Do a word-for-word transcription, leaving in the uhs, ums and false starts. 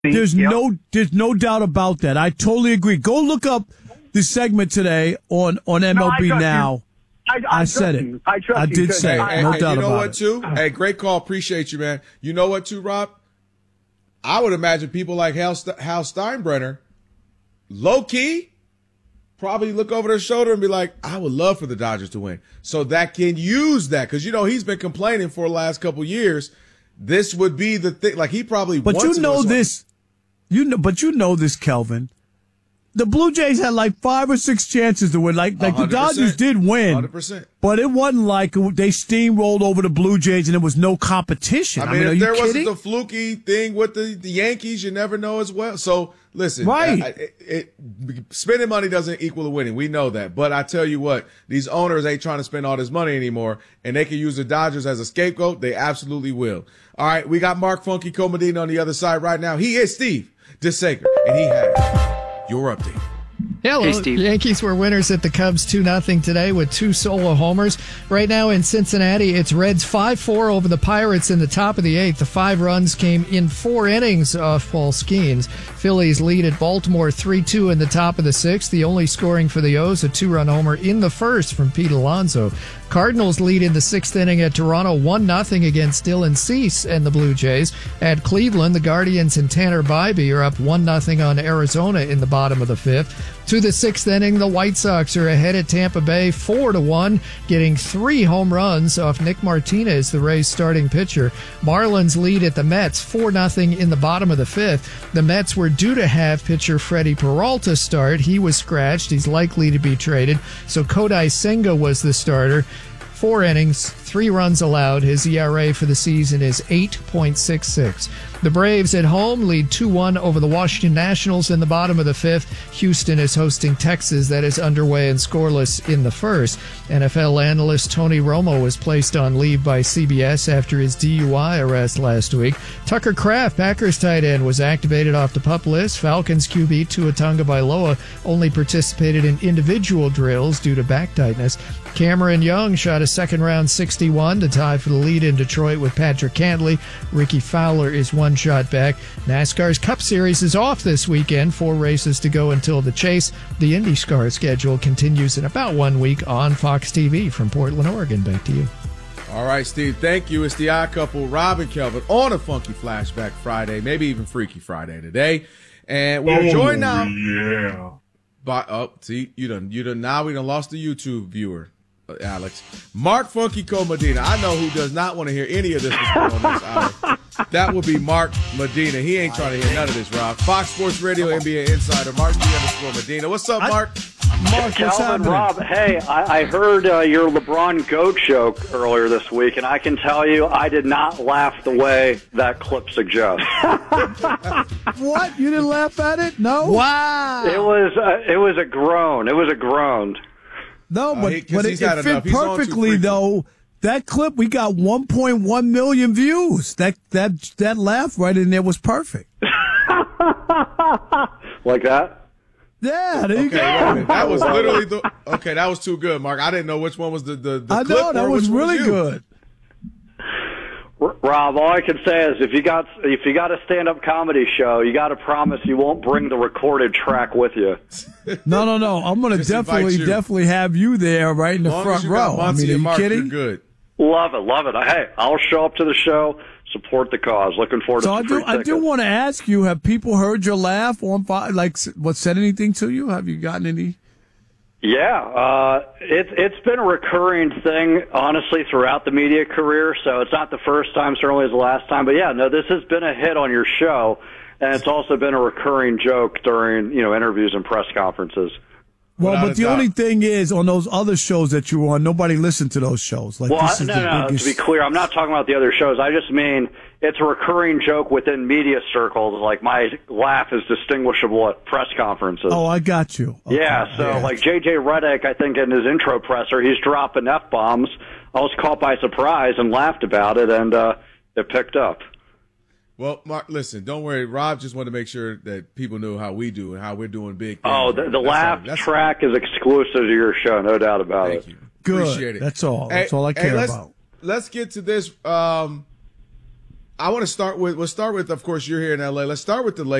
There's yep. no there's no doubt about that. I totally agree. Go look up the segment today on, on M L B no, Now. I, I, I said it. You. I, trust I you. did say hey, it. hey, No hey, doubt you know about what, it. too? Hey, great call. Appreciate you, man. You know what, too, Rob? I would imagine people like Hal, St- Hal Steinbrenner, low-key, probably look over their shoulder and be like, I would love for the Dodgers to win. So that can use that. Because, you know, he's been complaining for the last couple years. This would be the thing. Like, he probably But wants you know to this. You know, but you know this, Kelvin. The Blue Jays had like five or six chances to win. Like, like the Dodgers did win, one hundred percent. But it wasn't like they steamrolled over the Blue Jays and there was no competition. I mean, I mean are if you there kidding? wasn't the fluky thing with the, the Yankees, you never know as well. So, listen, right. I, it, it, spending money doesn't equal winning. We know that. But I tell you what, these owners ain't trying to spend all this money anymore, and they can use the Dodgers as a scapegoat. They absolutely will. All right, we got Mark Funky Comedina on the other side right now. He is Steve DeSager, and he has your update. Hello. Hey, Steve. Yankees were winners at the Cubs two nothing today with two solo homers. Right now in Cincinnati, it's Reds five four over the Pirates in the top of the eighth. The five runs came in four innings off Paul Skeens. Phillies lead at Baltimore three two in the top of the sixth. The only scoring for the O's, a two-run homer in the first from Pete Alonso. Cardinals lead in the sixth inning at Toronto one nothing against Dylan Cease and the Blue Jays. At Cleveland, the Guardians and Tanner Bybee are up one nothing on Arizona in the bottom of the fifth. To the sixth inning, the White Sox are ahead at Tampa Bay four to one, getting three home runs off Nick Martinez, the Rays' starting pitcher. Marlins lead at the Mets four nothing in the bottom of the fifth. The Mets were due to have pitcher Freddie Peralta start. He was scratched. He's likely to be traded. So Kodai Senga was the starter. Four innings, three runs allowed. His E R A for the season is eight point six six. The Braves at home lead two one over the Washington Nationals in the bottom of the fifth. Houston is hosting Texas. That is underway and scoreless in the first. N F L analyst Tony Romo was placed on leave by C B S after his D U I arrest last week. Tucker Kraft, Packers tight end, was activated off the PUP list. Falcons Q B Tua Tagovailoa only participated in individual drills due to back tightness. Cameron Young shot a second-round sixty-one to tie for the lead in Detroit with Patrick Cantley. Ricky Fowler is one shot back. NASCAR's Cup Series is off this weekend. Four races to go until the chase. The IndyCar schedule continues in about one week on Fox T V. From Portland, Oregon, back to you. All right, Steve, thank you. It's the odd couple, Rob and Kelvin, on a Funky Flashback Friday, maybe even Freaky Friday today. And we're oh, joined now Yeah. by, oh, see, you done, you done, now we done lost the YouTube viewer. Alex. Mark Funky Comedina. I know who does not want to hear any of this on this hour. That would be Mark Medina. He ain't trying to hear none of this, Rob. Fox Sports Radio, N B A Insider, Mark G underscore Medina. What's up, Mark? Mark, what's Calvin, happening? Rob, hey, I, I heard uh, your LeBron GOAT joke earlier this week, and I can tell you I did not laugh the way that clip suggests. What? You didn't laugh at it? No? Wow. It was uh, it was a groan. It was a groan. No, Uh, but, he- 'cause but it, he's had it fit enough. He's on too perfectly, frequent. though. That clip, we got one point one million views. That that that laugh right in there was perfect. Like that? Yeah, there you Okay, go. wait a minute. That was literally the, okay, that was too good, Mark. I didn't know which one was the, the, the I clip know, that or was which one really you. good. R- Rob, all I can say is if you got if you got a stand-up comedy show, you got to promise you won't bring the recorded track with you. No, no, no. I'm going to Just invite definitely, you. definitely have you there right in the As long front as you row. got I Muncie mean, are and you Mark, kidding? you're good. Love it, love it. Hey, I'll show up to the show, support the cause. Looking forward So to I some do, free I do tickets. want to ask you: have people heard your laugh on? fi- Like, what said anything to you? Have you gotten any? Yeah, uh, it's it's been a recurring thing, honestly, throughout the media career. So it's not the first time, certainly is the last time. But yeah, no, this has been a hit on your show, and it's also been a recurring joke during you know interviews and press conferences. Well, Without but a the doubt. only thing is, on those other shows that you were on, nobody listened to those shows. Like, Well, this I, is no, the no, biggest. to be clear, I'm not talking about the other shows. I just mean it's a recurring joke within media circles. Like my laugh is distinguishable at press conferences. Oh, I got you. Okay. Yeah, so I got like you. J J Redick, I think in his intro presser, he's dropping F-bombs. I was caught by surprise and laughed about it, and uh, it picked up. Well, Mark, listen, don't worry. Rob just wanted to make sure that people knew how we do and how we're doing big things. Oh, the, the That's laugh all- that's- track is exclusive to your show, no doubt about Thank it. you. Good. Appreciate it. That's all. Hey, That's all I hey, care let's, about. Let's get to this. Um, I want to start with, we'll start with, of course, you're here in L A. Let's start with the